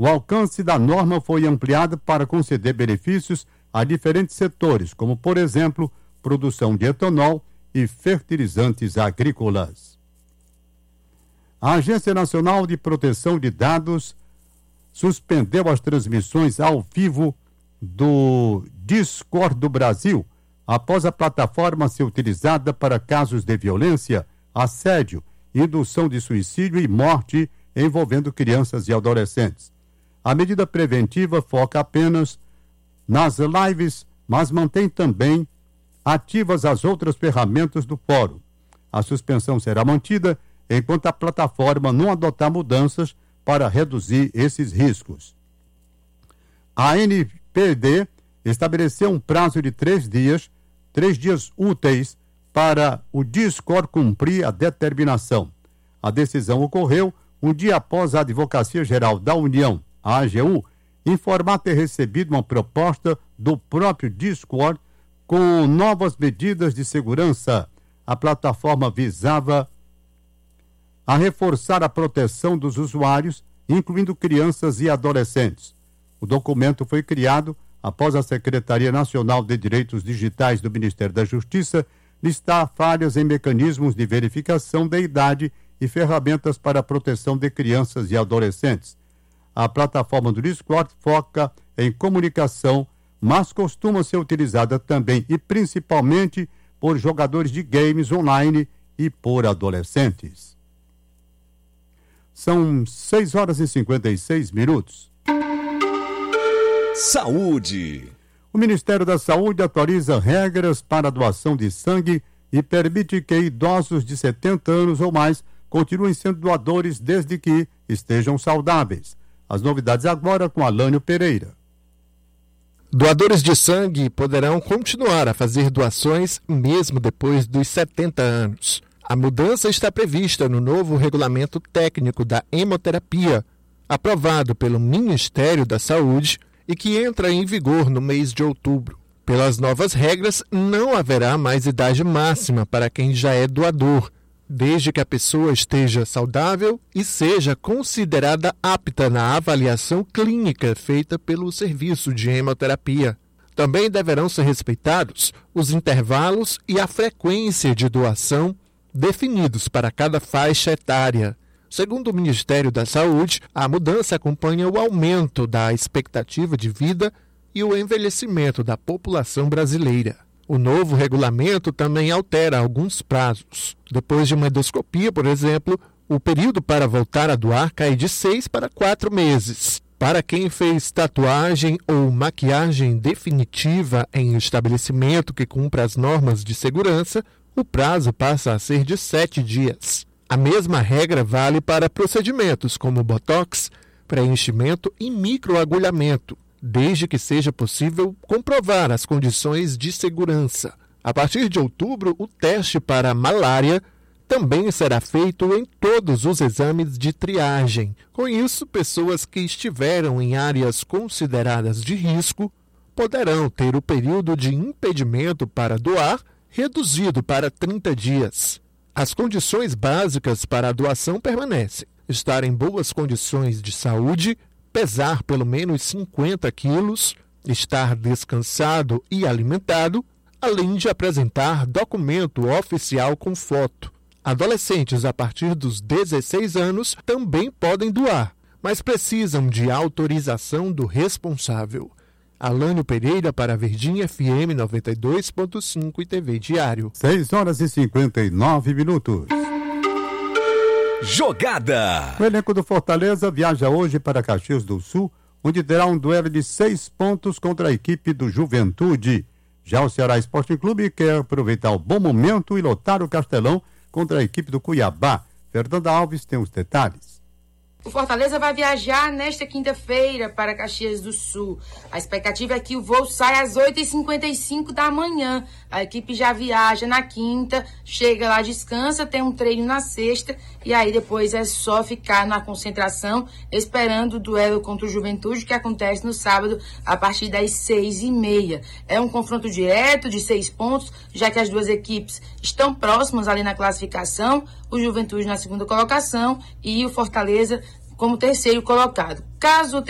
O alcance da norma foi ampliado para conceder benefícios a diferentes setores, como, por exemplo, produção de etanol e fertilizantes agrícolas. A Agência Nacional de Proteção de Dados suspendeu as transmissões ao vivo do Discord do Brasil após a plataforma ser utilizada para casos de violência, assédio, indução de suicídio e morte envolvendo crianças e adolescentes. A medida preventiva foca apenas nas lives, mas mantém também ativas as outras ferramentas do fórum. A suspensão será mantida enquanto a plataforma não adotar mudanças para reduzir esses riscos. A NPD estabeleceu um prazo de 3 dias úteis para o Discord cumprir a determinação. A decisão ocorreu um dia após a Advocacia Geral da União, a AGU, informar ter recebido uma proposta do próprio Discord com novas medidas de segurança. A plataforma visava a reforçar a proteção dos usuários, incluindo crianças e adolescentes. O documento foi criado após a Secretaria Nacional de Direitos Digitais do Ministério da Justiça listar falhas em mecanismos de verificação da idade e ferramentas para a proteção de crianças e adolescentes. A plataforma do Discord foca em comunicação, mas costuma ser utilizada também e principalmente por jogadores de games online e por adolescentes. São 6 horas e 56 minutos. Saúde. O Ministério da Saúde atualiza regras para a doação de sangue e permite que idosos de 70 anos ou mais continuem sendo doadores desde que estejam saudáveis. As novidades agora com Alânio Pereira. Doadores de sangue poderão continuar a fazer doações mesmo depois dos 70 anos. A mudança está prevista no novo regulamento técnico da hemoterapia, aprovado pelo Ministério da Saúde e que entra em vigor no mês de outubro. Pelas novas regras, não haverá mais idade máxima para quem já é doador, desde que a pessoa esteja saudável e seja considerada apta na avaliação clínica feita pelo serviço de hemoterapia. Também deverão ser respeitados os intervalos e a frequência de doação definidos para cada faixa etária. Segundo o Ministério da Saúde, a mudança acompanha o aumento da expectativa de vida e o envelhecimento da população brasileira. O novo regulamento também altera alguns prazos. Depois de uma endoscopia, por exemplo, o período para voltar a doar cai de 6 para 4 meses. Para quem fez tatuagem ou maquiagem definitiva em estabelecimento que cumpra as normas de segurança, o prazo passa a ser de 7 dias. A mesma regra vale para procedimentos como botox, preenchimento e microagulhamento, desde que seja possível comprovar as condições de segurança. A partir de outubro, o teste para malária também será feito em todos os exames de triagem. Com isso, pessoas que estiveram em áreas consideradas de risco poderão ter o período de impedimento para doar reduzido para 30 dias. As condições básicas para a doação permanecem: estar em boas condições de saúde, pesar pelo menos 50 quilos, estar descansado e alimentado, além de apresentar documento oficial com foto. Adolescentes a partir dos 16 anos também podem doar, mas precisam de autorização do responsável. Alânio Pereira para a Verdinha FM 92.5 e TV Diário. 6 horas e 59 minutos. Jogada. O elenco do Fortaleza viaja hoje para Caxias do Sul, onde terá um duelo de 6 pontos contra a equipe do Juventude. Já o Ceará Esporte Clube quer aproveitar o bom momento e lotar o Castelão contra a equipe do Cuiabá. Fernanda Alves tem os detalhes. O Fortaleza vai viajar nesta quinta-feira para Caxias do Sul. A expectativa é que o voo saia às 8h55 da manhã. A equipe já viaja na quinta, chega lá, descansa, tem um treino na sexta e aí depois é só ficar na concentração esperando o duelo contra o Juventude, que acontece no sábado a partir das 6h30. É um confronto direto de 6 pontos, já que as duas equipes estão próximas ali na classificação, o Juventude na segunda colocação e o Fortaleza como terceiro colocado. Caso